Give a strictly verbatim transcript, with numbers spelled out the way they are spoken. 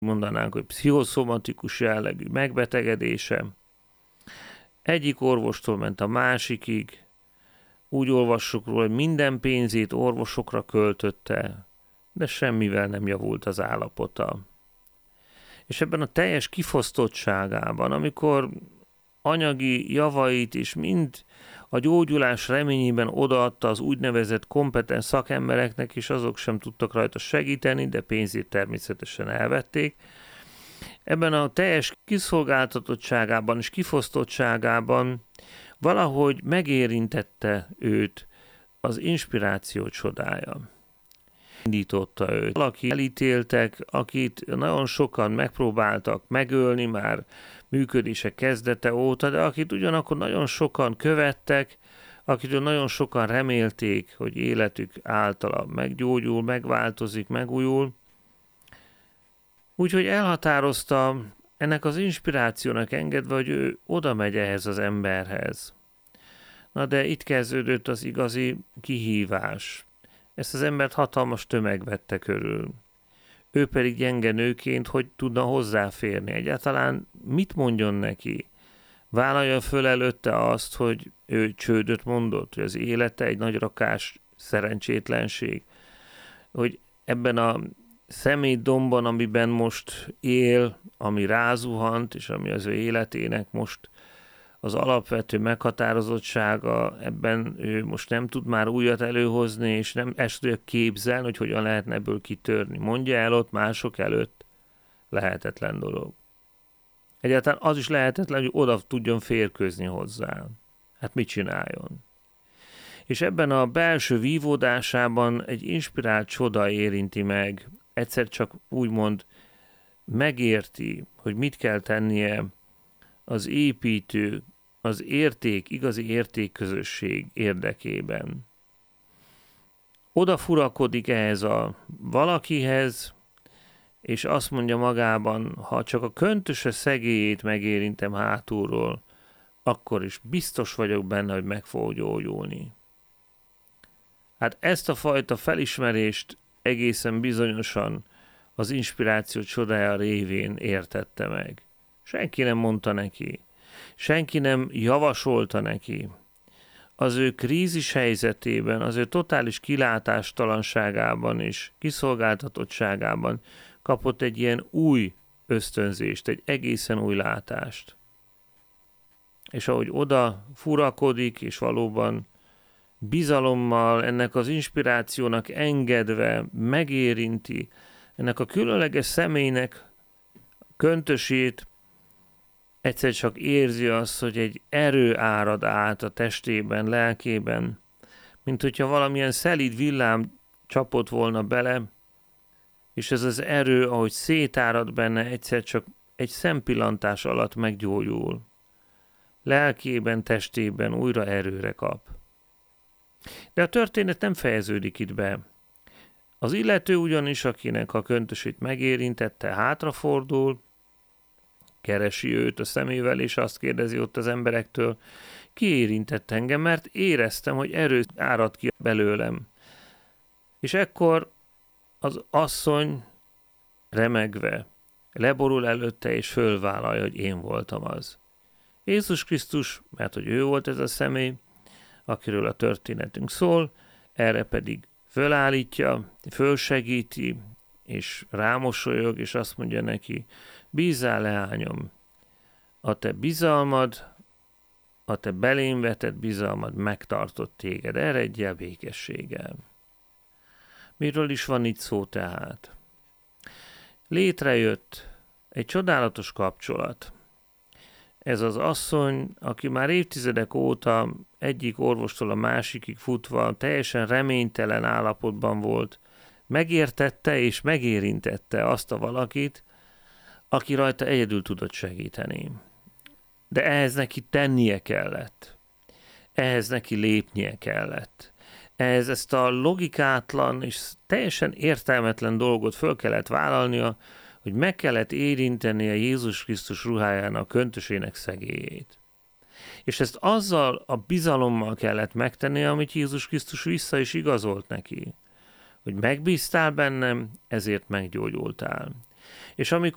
mondanánk, hogy pszichoszomatikus jellegű megbetegedése. Egyik orvostól ment a másikig, úgy olvassuk róla, hogy minden pénzét orvosokra költötte, de semmivel nem javult az állapota. És ebben a teljes kifosztottságában, amikor anyagi javait is mind a gyógyulás reményében odaadta az úgynevezett kompetens szakembereknek, és azok sem tudtak rajta segíteni, de pénzét természetesen elvették. Ebben a teljes kiszolgáltatottságában és kifosztottságában valahogy megérintette őt az inspiráció csodája. Indította őt. Valaki elítéltek, akit nagyon sokan megpróbáltak megölni már működése kezdete óta, de akit ugyanakkor nagyon sokan követtek, akitől nagyon sokan remélték, hogy életük általa meggyógyul, megváltozik, megújul. Úgyhogy elhatározta, ennek az inspirációnak engedve, hogy ő oda megy ehhez az emberhez. Na de itt kezdődött az igazi kihívás. Ezt az embert hatalmas tömeg vette körül. Ő pedig gyenge nőként hogy tudna hozzáférni? Egyáltalán mit mondjon neki? Vállalja föl előtte azt, hogy ő csődöt mondott, hogy az élete egy nagy rakás szerencsétlenség, hogy ebben a szemétdomban, amiben most él, ami rázuhant, és ami az ő életének most az alapvető meghatározottsága, ebben ő most nem tud már újat előhozni, és nem ezt tudja képzelni, hogy hogyan lehetne ebből kitörni. Mondja el ott mások előtt, lehetetlen dolog. Egyáltalán az is lehetetlen, hogy oda tudjon férkőzni hozzá. Hát mit csináljon? És ebben a belső vívódásában egy inspirált csoda érinti meg, egyszer csak úgymond megérti, hogy mit kell tennie az építő, az érték, igazi értékközösség érdekében. Oda furakodik ehhez a valakihez, és azt mondja magában, ha csak a köntöse szegélyét megérintem hátulról, akkor is biztos vagyok benne, hogy meg fog gyógyulni. Hát ezt a fajta felismerést egészen bizonyosan az inspiráció csodája révén értette meg. Senki nem mondta neki, senki nem javasolta neki. Az ő krízis helyzetében, az ő totális kilátástalanságában és kiszolgáltatottságában kapott egy ilyen új ösztönzést, egy egészen új látást. És ahogy oda furakodik, és valóban bizalommal, ennek az inspirációnak engedve megérinti, ennek a különleges személynek köntösét, egyszer csak érzi azt, hogy egy erő árad át a testében, lelkében, mint hogyha valamilyen szelíd villám csapott volna bele, és ez az erő, ahogy szétárad benne, egyszer csak egy szempillantás alatt meggyógyul. Lelkében, testében újra erőre kap. De a történet nem fejeződik itt be. Az illető ugyanis, akinek a köntösét megérintette, hátrafordul, keresi őt a szemével, és azt kérdezi ott az emberektől, ki érintett engem, mert éreztem, hogy erő árad ki belőlem. És ekkor az asszony remegve leborul előtte, és fölvállalja, hogy én voltam az. Jézus Krisztus, mert hogy ő volt ez a személy, akiről a történetünk szól, erre pedig fölállítja, fölsegíti, és rámosolyog, és azt mondja neki, bízzál, leányom, a te bizalmad, a te belém vetett bizalmad megtartott téged, eredjél békességgel. Miről is van itt szó tehát? Létrejött egy csodálatos kapcsolat. Ez az asszony, aki már évtizedek óta egyik orvostól a másikig futva teljesen reménytelen állapotban volt, megértette és megérintette azt a valakit, aki rajta egyedül tudott segíteni. De ehhez neki tennie kellett. Ehhez neki lépnie kellett. Ehhez ezt a logikátlan és teljesen értelmetlen dolgot föl kellett vállalnia, hogy meg kellett érinteni a Jézus Krisztus ruhájának köntösének szegélyét. És ezt azzal a bizalommal kellett megtennie, amit Jézus Krisztus vissza is igazolt neki. Hogy megbíztál bennem, ezért meggyógyultál. És amikor